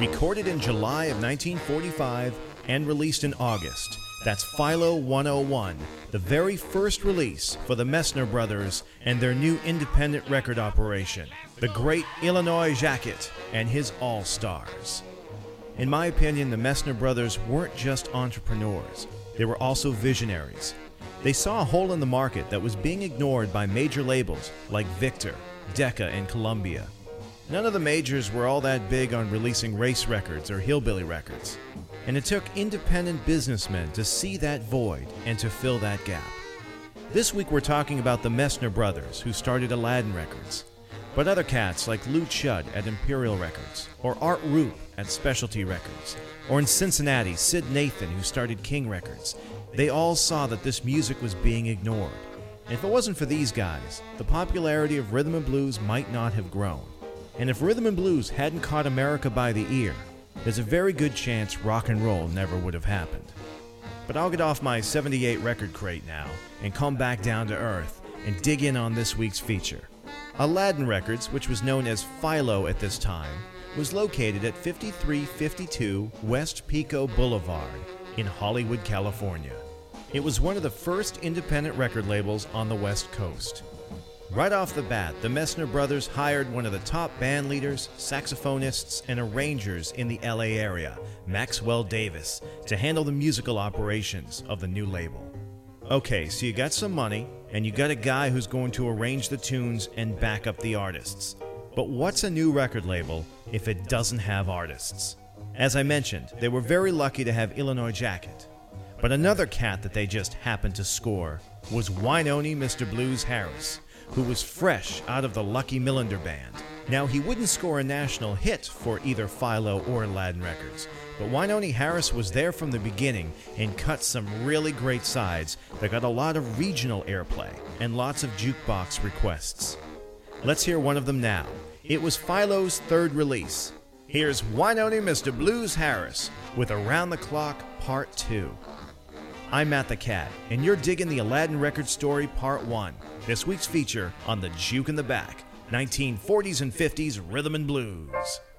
Recorded in July of 1945 and released in August, that's Philo 101, the very first release for the Messner Brothers and their new independent record operation, the great Illinois Jacquet and his All-Stars. In my opinion, the Messner Brothers weren't just entrepreneurs, they were also visionaries. They saw a hole in the market that was being ignored by major labels like Victor, Decca, and Columbia. None of the majors were all that big on releasing race records or hillbilly records, and it took independent businessmen to see that void and to fill that gap. This week we're talking about the Messner Brothers, who started Aladdin Records, but other cats like Lou Chudd at Imperial Records, or Art Roop at Specialty Records, or in Cincinnati, Sid Nathan, who started King Records. They all saw that this music was being ignored. And if it wasn't for these guys, the popularity of rhythm and blues might not have grown. And if rhythm and blues hadn't caught America by the ear, there's a very good chance rock and roll never would have happened. But I'll get off my 78 record crate now and come back down to earth and dig in on this week's feature. Aladdin Records, which was known as Philo at this time, was located at 5352 West Pico Boulevard in Hollywood, California. It was one of the first independent record labels on the West Coast. Right off the bat, the Messner Brothers hired one of the top band leaders, saxophonists, and arrangers in the LA area, Maxwell Davis, to handle the musical operations of the new label. Okay, so you got some money, and you got a guy who's going to arrange the tunes and back up the artists. But what's a new record label if it doesn't have artists? As I mentioned, they were very lucky to have Illinois Jacquet. But another cat that they just happened to score was Wynonie Mr. Blues Harris, who was fresh out of the Lucky Millinder Band. Now, he wouldn't score a national hit for either Philo or Aladdin Records, but Wynonie Harris was there from the beginning and cut some really great sides that got a lot of regional airplay and lots of jukebox requests. Let's hear one of them now. It was Philo's third release. Here's Wynonie Mr. Blues Harris with Around the Clock Part 2. I'm Matt the Cat, and you're digging the Aladdin Record Story Part 1, this week's feature on the Juke in the Back, 1940s and 50s Rhythm and Blues.